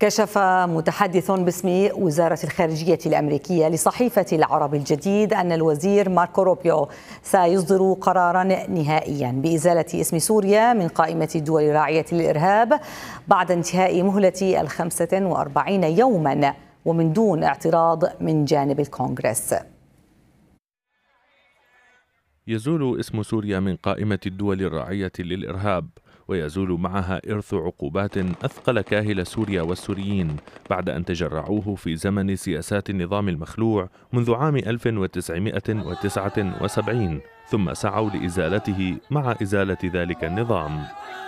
كشف متحدث باسم وزارة الخارجية الأمريكية لصحيفة العرب الجديد أن الوزير ماركو روبيو سيصدر قرارا نهائيا بإزالة اسم سوريا من قائمة الدول الراعية للإرهاب بعد انتهاء مهلة 45 يوما ومن دون اعتراض من جانب الكونغرس. يزول اسم سوريا من قائمة الدول الراعية للإرهاب، ويزول معها إرث عقوبات أثقل كاهل سوريا والسوريين بعد أن تجرعوه في زمن سياسات النظام المخلوع منذ عام 1979، ثم سعوا لإزالته مع إزالة ذلك النظام.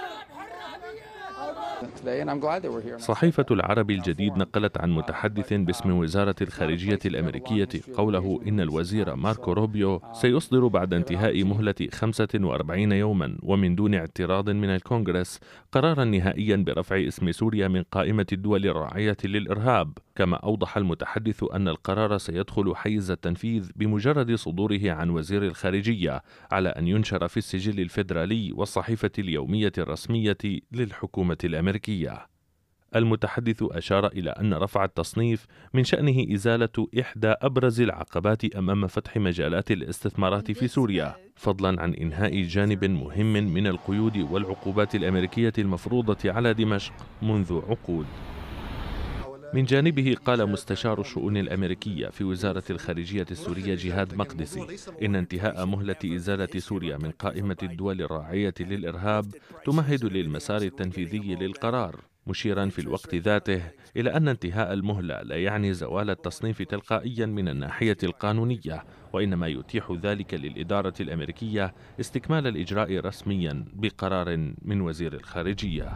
صحيفة العرب الجديد نقلت عن متحدث باسم وزارة الخارجية الأمريكية قوله إن الوزير ماركو روبيو سيصدر بعد انتهاء مهلة 45 يوما ومن دون اعتراض من الكونغرس قرارا نهائيا برفع اسم سوريا من قائمة الدول الراعية للإرهاب. كما أوضح المتحدث أن القرار سيدخل حيز التنفيذ بمجرد صدوره عن وزير الخارجية، على أن ينشر في السجل الفيدرالي والصحيفة اليومية الرسمية للحكومة الأمريكية. المتحدث أشار إلى أن رفع التصنيف من شأنه إزالة إحدى أبرز العقبات أمام فتح مجالات الاستثمارات في سوريا، فضلا عن إنهاء جانب مهم من القيود والعقوبات الأمريكية المفروضة على دمشق منذ عقود. من جانبه قال مستشار الشؤون الأمريكية في وزارة الخارجية السورية جهاد مقدسي إن انتهاء مهلة إزالة سوريا من قائمة الدول الراعية للإرهاب تمهد للمسار التنفيذي للقرار، مشيرا في الوقت ذاته إلى أن انتهاء المهلة لا يعني زوال التصنيف تلقائيا من الناحية القانونية، وإنما يتيح ذلك للإدارة الأمريكية استكمال الإجراء رسميا بقرار من وزير الخارجية.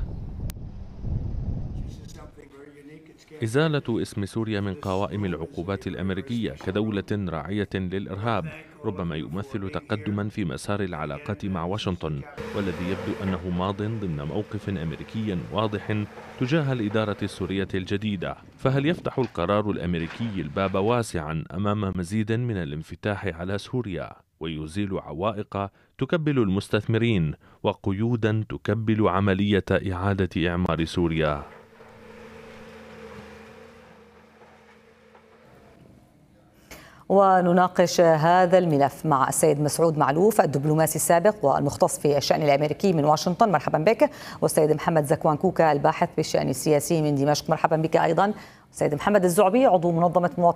إزالة اسم سوريا من قوائم العقوبات الأمريكية كدولة راعية للإرهاب ربما يمثل تقدما في مسار العلاقات مع واشنطن، والذي يبدو أنه ماض ضمن موقف أمريكي واضح تجاه الإدارة السورية الجديدة. فهل يفتح القرار الأمريكي الباب واسعا أمام مزيد من الانفتاح على سوريا ويزيل عوائق تكبل المستثمرين وقيودا تكبل عملية إعادة إعمار سوريا؟ ونناقش هذا الملف مع السيد مسعود معلوف الدبلوماسي السابق والمختص في الشأن الأمريكي من واشنطن، مرحبا بك. والسيد محمد زكوان كوكا الباحث بالشأن السياسي من دمشق، مرحبا بك أيضا. والسيد محمد الزعبي عضو منظمة مواطنين